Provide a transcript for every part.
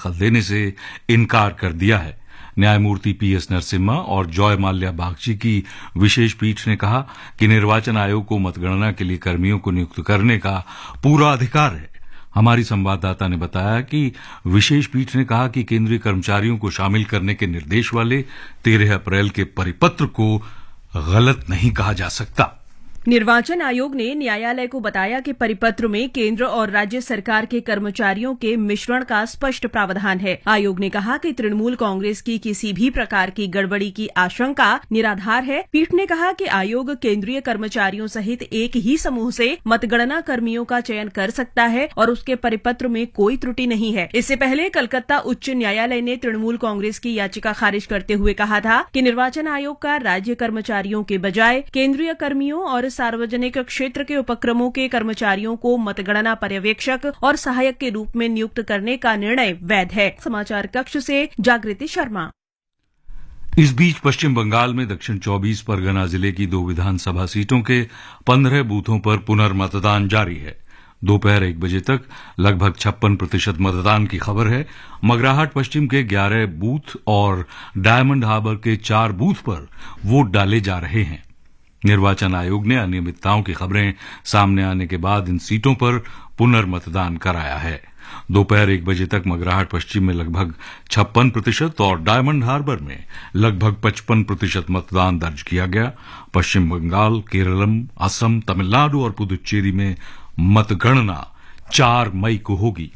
दखल देने से इनकार कर दिया है। न्यायमूर्ति पीएस नरसिम्हा और जॉय माल्या बागची की विशेष पीठ ने कहा कि निर्वाचन आयोग को मतगणना के लिए कर्मियों को नियुक्त करने का पूरा अधिकार है। हमारी संवाददाता ने बताया कि विशेष पीठ ने कहा कि केंद्रीय कर्मचारियों को शामिल करने के निर्देश वाले 13 अप्रैल के परिपत्र को गलत नहीं कहा जा सकता। निर्वाचन आयोग ने न्यायालय को बताया कि परिपत्र में केंद्र और राज्य सरकार के कर्मचारियों के मिश्रण का स्पष्ट प्रावधान है। आयोग ने कहा कि तृणमूल कांग्रेस की किसी भी प्रकार की गड़बड़ी की आशंका निराधार है। पीठ ने कहा कि आयोग केंद्रीय कर्मचारियों सहित एक ही समूह से मतगणना कर्मियों का चयन कर सकता है और उसके परिपत्र में कोई त्रुटि नहीं है। इससे पहले कलकत्ता उच्च न्यायालय ने तृणमूल कांग्रेस की याचिका खारिज करते हुए कहा था कि निर्वाचन आयोग का राज्य कर्मचारियों के बजाय केंद्रीय कर्मियों और सार्वजनिक क्षेत्र के उपक्रमों के कर्मचारियों को मतगणना पर्यवेक्षक और सहायक के रूप में नियुक्त करने का निर्णय वैध है। समाचार कक्ष से जागृति शर्मा। इस बीच पश्चिम बंगाल में दक्षिण 24 परगना जिले की 2 विधानसभा सीटों के 15 बूथों पर पुनर्मतदान जारी है। दोपहर 1 बजे तक लगभग 56% मतदान की खबर है। मगराहट पश्चिम के 11 बूथ और डायमंड हार्बर के 4 बूथ पर वोट डाले जा रहे हैं। निर्वाचन आयोग ने अनियमितताओं की खबरें सामने आने के बाद इन सीटों पर पुनर्मतदान कराया है। दोपहर 1 बजे तक मगराहट पश्चिम में लगभग 56% और डायमंड हार्बर में लगभग 55% मतदान दर्ज किया गया। पश्चिम बंगाल, केरलम, असम, तमिलनाडु और पुदुच्चेरी में मतगणना 4 मई को होगी।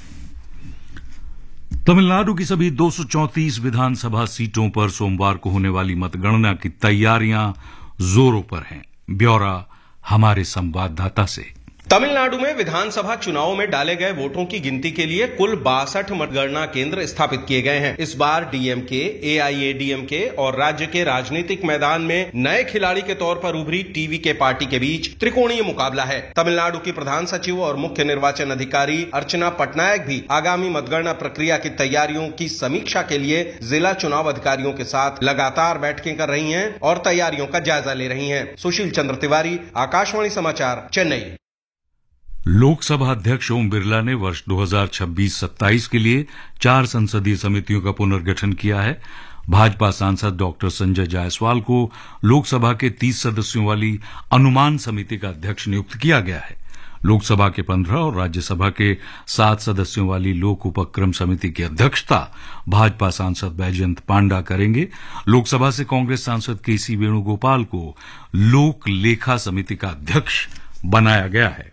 तमिलनाडु की सभी 234 विधानसभा सीटों पर सोमवार को होने वाली मतगणना की तैयारियां जोरों पर हैं। ब्यौरा हमारे संवाददाता से। तमिलनाडु में विधानसभा चुनावों में डाले गए वोटों की गिनती के लिए कुल 62 मतगणना केंद्र स्थापित किए गए हैं। इस बार डीएमके, एआईएडीएमके और राज्य के राजनीतिक मैदान में नए खिलाड़ी के तौर पर उभरी टीवीके पार्टी के बीच त्रिकोणीय मुकाबला है। तमिलनाडु की प्रधान सचिव और मुख्य निर्वाचन अधिकारी अर्चना पटनायक भी आगामी मतगणना प्रक्रिया की तैयारियों की समीक्षा के लिए जिला चुनाव अधिकारियों के साथ लगातार बैठकें कर रही हैं और तैयारियों का जायजा ले रही हैं। सुशील चंद्र तिवारी, आकाशवाणी समाचार, चेन्नई। लोकसभा अध्यक्ष ओम बिरला ने वर्ष 2026-27 के लिए 4 संसदीय समितियों का पुनर्गठन किया है। भाजपा सांसद डॉक्टर संजय जायसवाल को लोकसभा के 30 सदस्यों वाली अनुमान समिति का अध्यक्ष नियुक्त किया गया है। लोकसभा के 15 और राज्यसभा के 7 सदस्यों वाली लोक उपक्रम समिति की अध्यक्षता भाजपा सांसद बैजयंत पांडा करेंगे। लोकसभा से कांग्रेस सांसद केसी वेणुगोपाल को लोक लेखा समिति का अध्यक्ष बनाया गया है।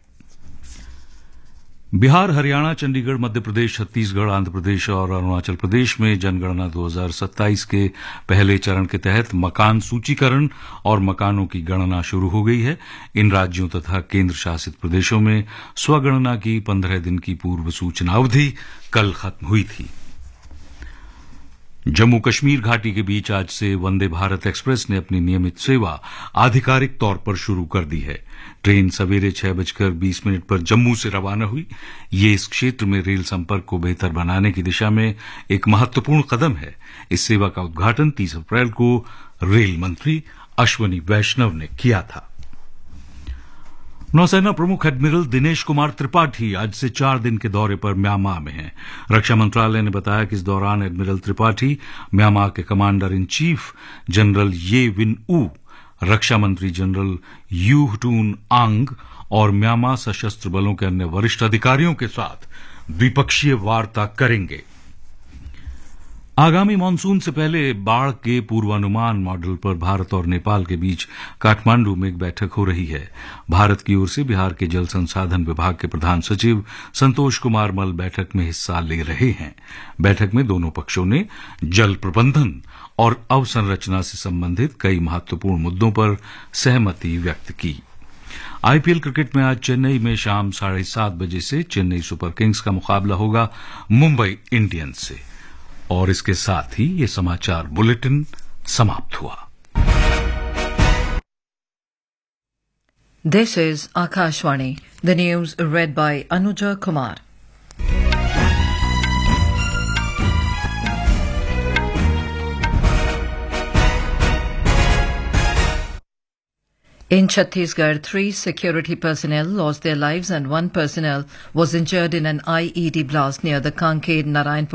बिहार, हरियाणा, चंडीगढ़, मध्य प्रदेश, छत्तीसगढ़, आंध्र प्रदेश और अरुणाचल प्रदेश में जनगणना 2027 के पहले चरण के तहत मकान सूचीकरण और मकानों की गणना शुरू हो गई है। इन राज्यों तथा केंद्र शासित प्रदेशों में स्वगणना की 15 दिन की पूर्व सूचना अवधि कल खत्म हुई थी। जम्मू कश्मीर घाटी के बीच आज से वंदे भारत एक्सप्रेस ने अपनी नियमित सेवा आधिकारिक तौर पर शुरू कर दी है। ट्रेन सवेरे 6:20 पर जम्मू से रवाना हुई। ये इस क्षेत्र में रेल संपर्क को बेहतर बनाने की दिशा में एक महत्वपूर्ण कदम है। इस सेवा का उद्घाटन 30 अप्रैल को रेल मंत्री अश्वनी वैष्णव ने किया था। नौसेना प्रमुख एडमिरल दिनेश कुमार त्रिपाठी आज से 4 दिन के दौरे पर म्यांमार में हैं। रक्षा मंत्रालय ने बताया कि इस दौरान एडमिरल त्रिपाठी म्यांमार के कमांडर इन चीफ जनरल ये विन ऊ, रक्षा मंत्री जनरल यू हटून आंग और म्यांमार सशस्त्र बलों के अन्य वरिष्ठ अधिकारियों के साथ द्विपक्षीय वार्ता करेंगे। आगामी मानसून से पहले बाढ़ के पूर्वानुमान मॉडल पर भारत और नेपाल के बीच काठमांडू में एक बैठक हो रही है। भारत की ओर से बिहार के जल संसाधन विभाग के प्रधान सचिव संतोष कुमार मल बैठक में हिस्सा ले रहे हैं। बैठक में दोनों पक्षों ने जल प्रबंधन और अवसंरचना से संबंधित कई महत्वपूर्ण मुद्दों पर सहमति व्यक्त की। आईपीएल क्रिकेट में आज चेन्नई में शाम 7:30 बजे से चेन्नई सुपर किंग्स का मुकाबला होगा मुंबई इंडियंस से। और इसके साथ ही ये समाचार बुलेटिन समाप्त हुआ। This is Akashwani. The news read by Anuja Kumar. In Chhattisgarh, 3 security personnel lost their lives and 1 personnel was injured in an IED blast near the Kanker Narayanpur